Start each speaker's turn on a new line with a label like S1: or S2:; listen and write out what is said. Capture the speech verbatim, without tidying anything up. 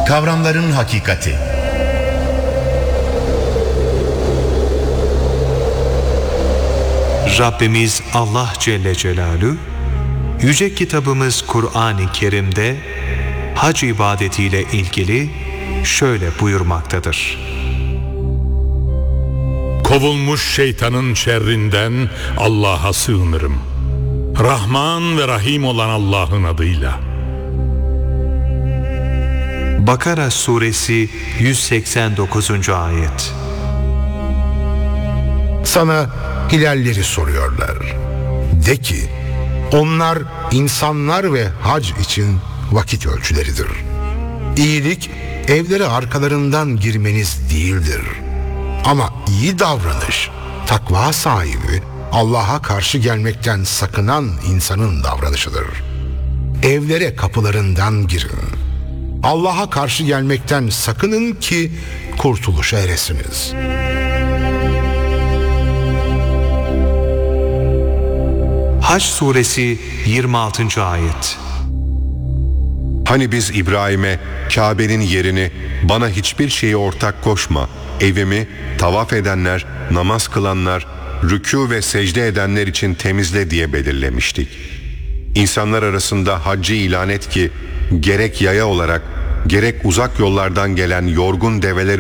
S1: Kavramların hakikati.
S2: Rabbimiz Allah Celle Celaluhu, yüce kitabımız Kur'an-ı Kerim'de hac ibadetiyle ilgili şöyle buyurmaktadır.
S3: Kovulmuş şeytanın şerrinden Allah'a sığınırım. Rahman ve Rahim olan Allah'ın adıyla.
S2: Bakara suresi yüz seksen dokuzuncu ayet.
S4: Sana hilalleri soruyorlar. De ki, onlar insanlar ve hac için vakit ölçüleridir. İyilik evlere arkalarından girmeniz değildir. Ama iyi davranış, takva sahibi, Allah'a karşı gelmekten sakınan insanın davranışıdır. Evlere kapılarından girin. Allah'a karşı gelmekten sakının ki kurtuluşa eresiniz.
S2: Hac suresi yirmi altıncı ayet.
S5: Hani biz İbrahim'e Kabe'nin yerini bana hiçbir şeye ortak koşma, evimi tavaf edenler, namaz kılanlar, rükû ve secde edenler için temizle diye belirlemiştik. İnsanlar arasında haccı ilan et ki gerek yaya olarak gerek uzak yollardan gelen yorgun develer